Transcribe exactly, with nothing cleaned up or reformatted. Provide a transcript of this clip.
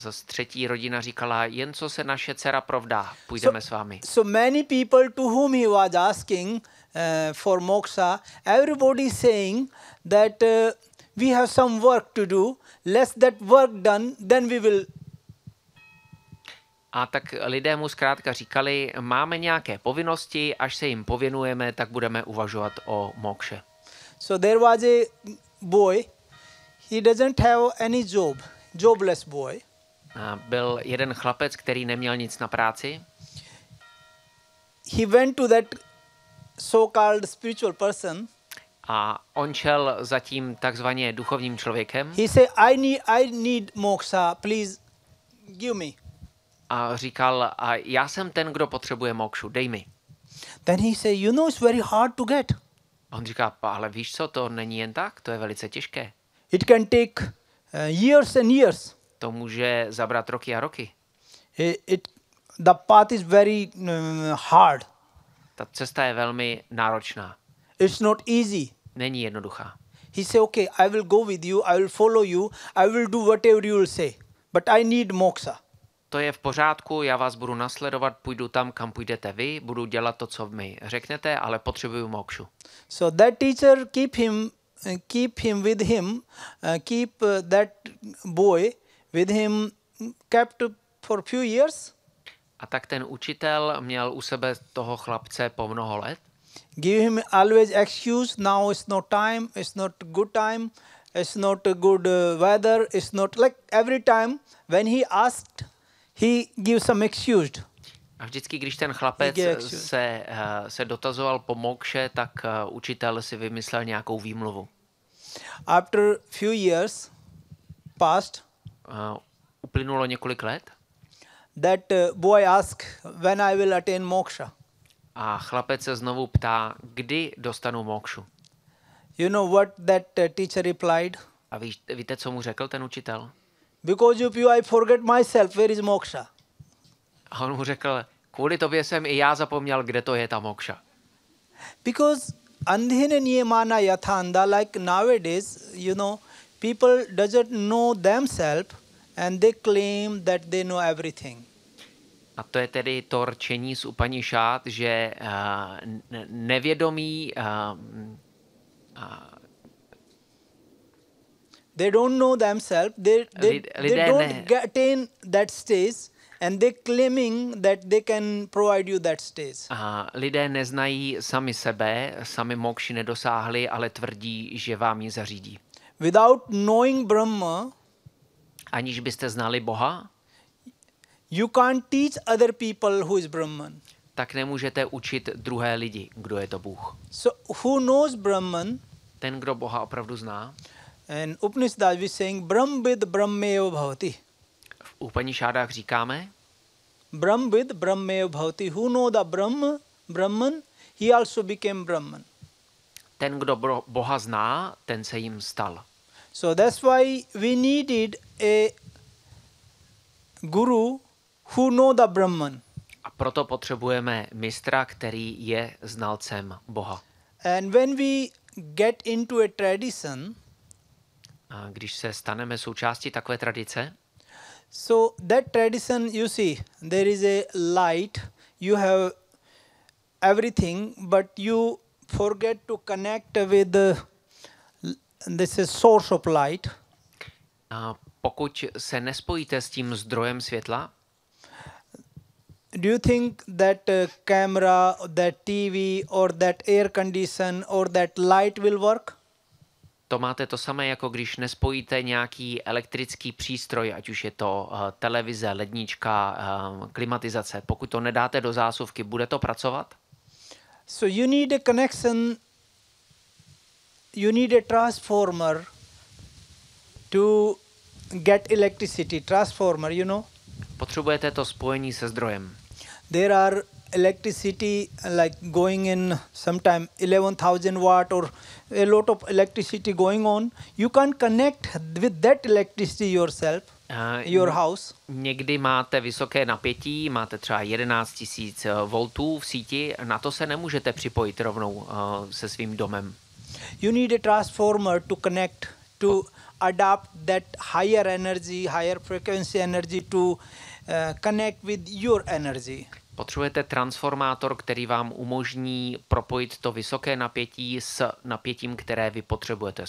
Zas třetí rodina říkala, jen co se naše dcera provdá, půjdeme s vámi. So many people to whom he was asking uh, for moksha, everybody is saying that uh, we have some work to do. Let's that work done, then we will. A tak lidé mu zkrátka říkali, máme nějaké povinnosti, až se jim pověnujeme, tak budeme uvažovat o mokše. So there was a boy, he doesn't have any job, jobless boy. A byl jeden chlapec, který neměl nic na práci. He went to that so-called spiritual person. A on šel za tím takzvaně duchovním člověkem. He said, I need, I need moksha, please give me. A říkal, a já jsem ten, kdo potřebuje mokšu, dej mi. Then he said, you know, it's very hard to get. A on říká, ale víš co, to není jen tak, to je velice těžké. It can take uh, years and years. To může zabrat roky a roky. It, it, the path is very uh, hard. Ta cesta je velmi náročná. It's not easy. Není jednoduchá. He said, okay, I will go with you, I will follow you, I will do whatever you will say, but I need moksha. To je v pořádku, já vás budu nasledovat, půjdu tam, kam půjdete vy, budu dělat to, co mi řeknete, ale potřebuju mokšu. So that teacher keep him, uh, keep him with him, uh, keep uh, that boy with him, kept for few years. A tak ten učitel měl u sebe toho chlapce po mnoho let. Give him always excuse, now it's no time, it's not good time, it's not a good uh, weather, it's not like every time when he asked, he gives some excuse. A vždycky, když ten chlapec se, uh, se dotazoval po mokše, tak uh, učitel si vymyslel nějakou výmluvu. After few years passed, Uh, uplynulo několik let. that uh, boy asked, when I will attain moksha. A chlapec se znovu ptá, kdy dostanu mokšu. You know what that uh, teacher replied? A víš, víte, co mu řekl ten učitel? Because of you I forget myself, where is moksha? A on mu řekl, kvůli tobě jsem i já zapomněl, kde to je ta mokša. Because andhene niyamana yathanda, like nowadays, you know, people doesn't know themselves and they claim that they know everything. A to je tedy to rčení z Upanishád, že uh, nevědomí uh, uh, they don't know themselves, they, they, Lid- they lidé don't ne- get, attain that stage and they claiming that they can provide you that stage. uh, lidé neznají sami sebe, sami mokši nedosáhli, ale tvrdí, že vám ji zařídí. Without knowing Brahma, Aniž byste znali Boha, you can't teach other people who is Brahman. tak nemůžete učit druhé lidi, kdo je to Bůh. So who knows Brahman? Ten, kdo Boha opravdu zná, And Upanishad is saying Brahmvid Brahmeva bhavati. v Upanishádách říkáme, Brahmvid Brahmeva bhavati. Who know the Brahma, Brahman, he also became Brahman. ten, kdo bro- Boha zná, ten se jim stal. So that's why we needed a guru who know the Brahman. A proto potřebujeme mistra, který je znalcem Boha. And when we get into a tradition, A když se staneme součástí takové tradice, so that tradition, you see, there is a light, you have everything, but you forget to connect with the, this is source of light. a pokud se nespojíte s tím zdrojem světla, Do you think that uh, camera, that T V, or that air condition, or that light will work? to máte to samé, jako když nespojíte nějaký elektrický přístroj, ať už je to uh, televize, lednička, uh, klimatizace. Pokud to nedáte do zásuvky, bude to pracovat? So you need a connection, you need a transformer to get electricity, transformer, you know. Potřebujete to spojení se zdrojem. There are electricity like going in sometime eleven thousand watt or a lot of electricity going on. You can't connect with that electricity yourself, Uh, your house. Někdy máte vysoké napětí, máte třeba jedenáct tisíc voltů v síti, na to se nemůžete připojit rovnou uh, se svým domem. You need a transformer to connect to adapt that higher energy, higher frequency energy to uh, connect with your energy. Potřebujete transformátor, který vám umožní propojit to vysoké napětí s napětím, které vy potřebujete,